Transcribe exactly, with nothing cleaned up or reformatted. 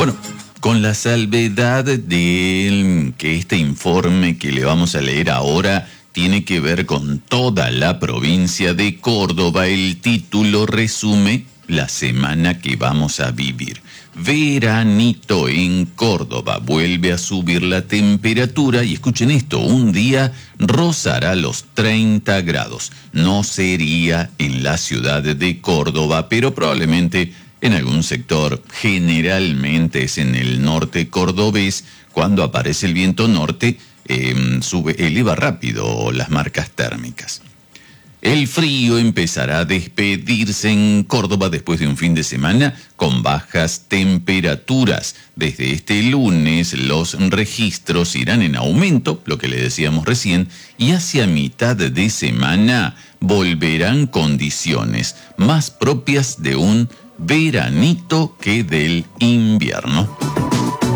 Bueno, con la salvedad de que este informe que le vamos a leer ahora tiene que ver con toda la provincia de Córdoba, el título resume la semana que vamos a vivir. Veranito en Córdoba, vuelve a subir la temperatura y escuchen esto, un día rozará los treinta grados. No sería en la ciudad de Córdoba, pero probablemente en algún sector, generalmente es en el norte cordobés, cuando aparece el viento norte, eh, sube, eleva rápido las marcas térmicas. El frío empezará a despedirse en Córdoba después de un fin de semana con bajas temperaturas. Desde este lunes los registros irán en aumento, lo que le decíamos recién, y hacia mitad de semana volverán condiciones más propias de un veranito que del invierno.